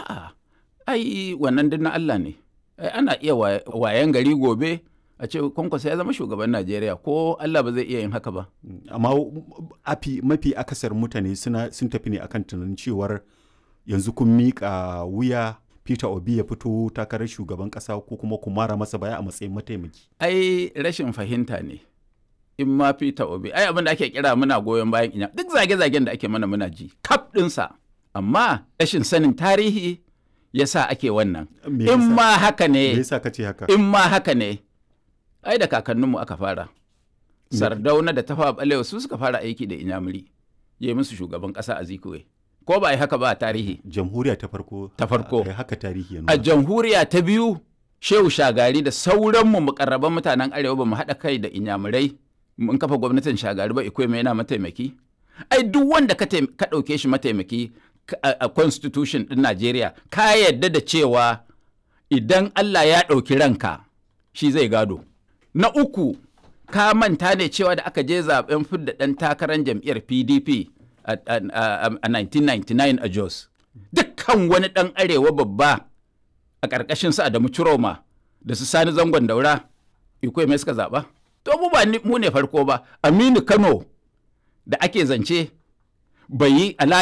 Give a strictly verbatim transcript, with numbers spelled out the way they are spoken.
A'a, ai wannan duk na Allah ne. Ai ana iya wayan gari gobe a ce Kwankwaso ya zama shugaban Najeriya ko Allah ba zai iya yin haka ba. Amma afi mafi akasar mutane suna sun tafi ne akan tunanin cewar yanzu kun miƙa wuya Peter Obi ya fito takarar shugaban ƙasa ko kuma ku mara masa baya a matsayin mataimaki. Ai rashin fahimta ne. In ma Peter Obi, ai abin da ake kira muna goyon bayan inya duk zage-zagen da ake mana muna ji kaf ɗinsa. Amma rashin sanin tarihi ya sa ake wannan. In ma haka ne, Me yasa kace haka? in ma haka ne, ai da kakanninmu aka fara. Sardauna da Tafawa Balewa su suka fara aiki da Inyamuri, yi musu shugaban ƙasa a Zikowe. Ko ba a yi haka ba a tarihi? Jamhuriya ta farko. Ta farko. A haka tarihi ya A nuna. jamhuriya ta biyu, Shehu Shagari da sauranmu mukarraban mutanen Arewa ba mu haɗa kai da Inyamurai mun kafa gwamnatin Shagari ba Ikweme yana mataimaki. Ai duk wanda ka ɗauke shi mataimaki a constitution ɗin Najeriya ka yarda da cewa idan Allah ya ɗauki ranka shi zai gado. Na uku, ka manta ne cewa da aka je zaben fidda ɗan takarar jam'iyyar P D P a nineteen ninety-nine a Jos. Dukkan wani ɗan arewa babba a ƙarƙashin su Adamu Ciroma da su Sani Zangon Daura Ikweme suka zaɓa. To mu ba mu ne farko ba, Aminu Kano da ake zance bai yi